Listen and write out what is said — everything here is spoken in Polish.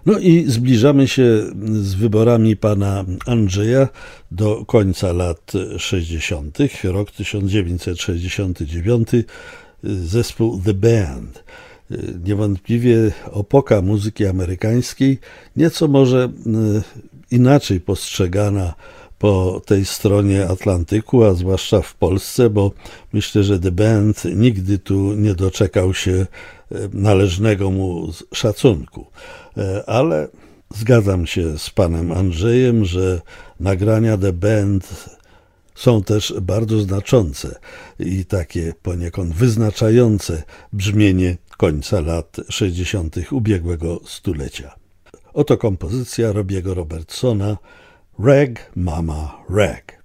No i zbliżamy się z wyborami pana Andrzeja do końca lat 60. Rok 1969, zespół The Band. Niewątpliwie epoka muzyki amerykańskiej, nieco może inaczej postrzegana po tej stronie Atlantyku, a zwłaszcza w Polsce, bo myślę, że The Band nigdy tu nie doczekał się należnego mu szacunku. Ale zgadzam się z panem Andrzejem, że nagrania The Band są też bardzo znaczące i takie poniekąd wyznaczające brzmienie końca lat 60. ubiegłego stulecia. Oto kompozycja Robiego Robertsona Rag Mama Rag.